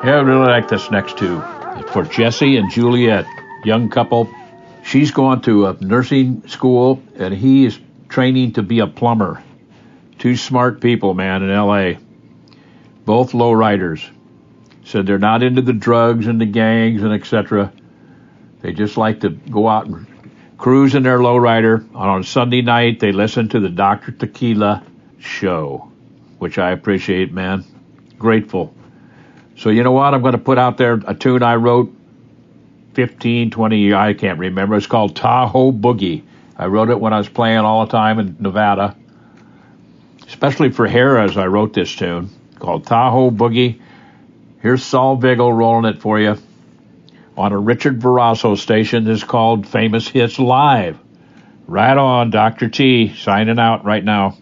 Yeah, I really like this next two. For Jesse and Juliet, young couple. She's going to a nursing school, and he is training to be a plumber. Two smart people, man, in L.A. Both lowriders. Said they're not into the drugs and the gangs and etc. They just like to go out and cruise in their lowrider. On a Sunday night, they listen to the Dr. Tequila show, which I appreciate, man. Grateful. So you know what? I'm going to put out there a tune I wrote 15, 20 years, I can't remember. It's called Tahoe Boogie. I wrote it when I was playing all the time in Nevada. Especially for Harrah's, I wrote this tune called Tahoe Boogie. Here's Saul Vigil rolling it for you on a Richard Verasso station. This is called Famous Hits Live. Right on, Dr. T, signing out right now.